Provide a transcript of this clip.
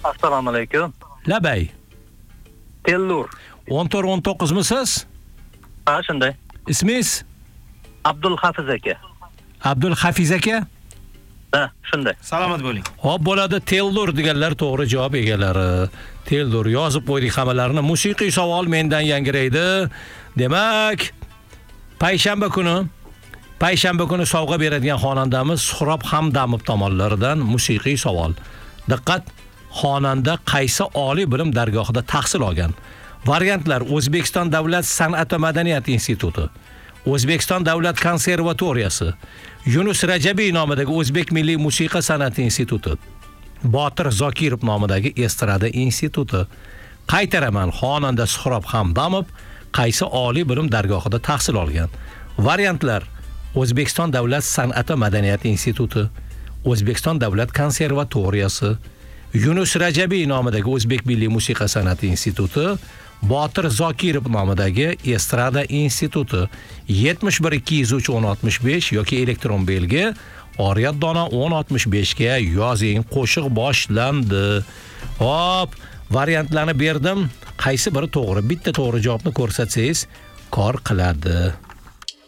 Assalomu alaykum. Labay. Tellur. 14-19 misiz? Ha, shunday. Ismingiz? Abdul Hafiz aka. Abdul Hafiz aka? Ha, shunday. Salomat bo'ling. Xo'p, bo'ladi. Tellur deganlar to'g'ri javob egalari. Tellur yozib qo'ydik hammalarini. Musiqiy savol mendan yangraydi. Demak, payshanba kuni sovg'a beradigan xonandamiz Suhrob Hamdamov tomonidan musiqiy savol. Diqqat, xonanda qaysi oliy bilim dargohida tahsil olgan? Variantlar: O'zbekiston Davlat san'at va madaniyat instituti, O'zbekiston Davlat konservatoriyasi, Yunus Rajabiy nomidagi O'zbek milliy musiqa san'ati instituti, Botir Zokirov nomidagi estrada instituti. Qaytaraman, xonanda Suhrob Hamdamov qaysi oliy bilim dargohida tahsil olgan? Variantlar: O'zbekiston Davlat san'at va madaniyat instituti, O'zbekiston Davlat konservatoriyasi, Yunus Rajabiy nomidagi O'zbek milliy musiqa san'ati instituti, Botir Zokirov nomidagi estrada instituti. 71 203 1065 yoki elektron belgi Oriyat Dona 1065 ga yozing. Qo'shiq boshlandi. Hop, variantlarni berdim. Qaysi biri to'g'ri? Bitta to'g'ri javobni ko'rsatsangiz kor qiladi.